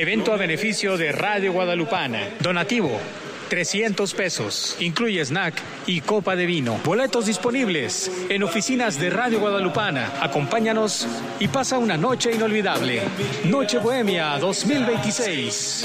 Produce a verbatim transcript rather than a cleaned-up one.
Evento a beneficio de Radio Guadalupana. Donativo trescientos pesos. Incluye snack y copa de vino. Boletos disponibles en oficinas de Radio Guadalupana. Acompáñanos y pasa una noche inolvidable. Noche Bohemia dos mil veintiséis.